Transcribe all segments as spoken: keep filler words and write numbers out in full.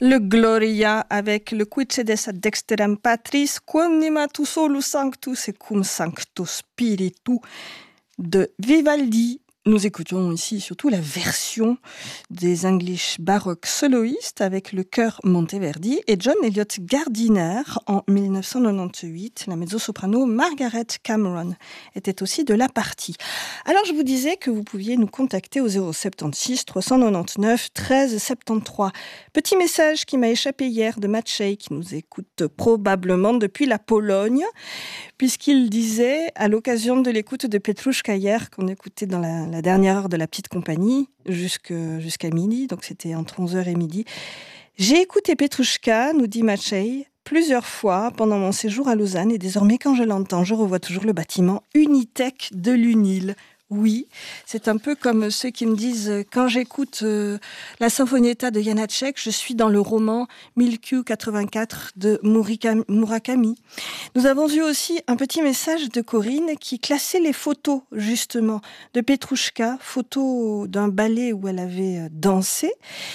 Le Gloria avec le Quice des Dexteram Patris, Quonimatus solus sanctus et cum sancto spiritu de Vivaldi. Nous écoutons ici surtout la version des English Baroque soloistes avec le chœur Monteverdi et John Eliot Gardiner en dix-neuf cent quatre-vingt-dix-huit. La mezzo-soprano Margaret Cameron était aussi de la partie. Alors je vous disais que vous pouviez nous contacter au zéro soixante-seize trois cent quatre-vingt-dix-neuf treize soixante-treize. Petit message qui m'a échappé hier de Maciej qui nous écoute probablement depuis la Pologne, puisqu'il disait à l'occasion de l'écoute de Petrushka hier qu'on écoutait dans la la dernière heure de la petite compagnie, jusqu'à, jusqu'à midi, donc c'était entre onze heures et midi. J'ai écouté Petrushka, nous dit Maciej, plusieurs fois pendant mon séjour à Lausanne, et désormais quand je l'entends, je revois toujours le bâtiment Unitec de l'Unil. Oui, c'est un peu comme ceux qui me disent euh, quand j'écoute euh, la Sinfonietta de Janacek, je suis dans le roman mille Q quatre-vingt-quatre de Murakami. Nous avons eu aussi un petit message de Corinne qui classait les photos justement de Petrushka, photos d'un ballet où elle avait dansé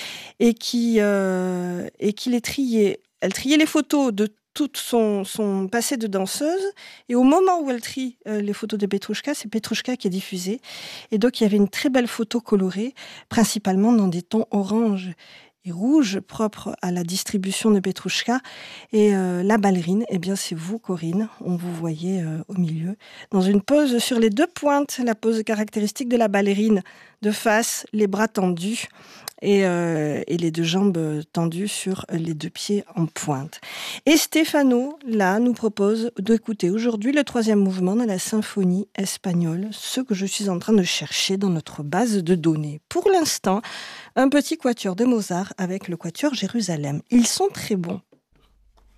et qui euh, et qui les triait. Elle triait les photos de tout son, son passé de danseuse, et au moment où elle trie euh, les photos de Petrushka, c'est Petrushka qui est diffusée, et donc il y avait une très belle photo colorée, principalement dans des tons orange et rouge, propres à la distribution de Petrushka, et euh, la ballerine, eh bien c'est vous Corinne, on vous voyait euh, au milieu, dans une pose sur les deux pointes, la pose caractéristique de la ballerine, de face, les bras tendus, Et, euh, et les deux jambes tendues sur les deux pieds en pointe. Et Stefano, là, nous propose d'écouter aujourd'hui le troisième mouvement de la symphonie espagnole, ce que je suis en train de chercher dans notre base de données. Pour l'instant, un petit quatuor de Mozart avec le quatuor Jérusalem. Ils sont très bons.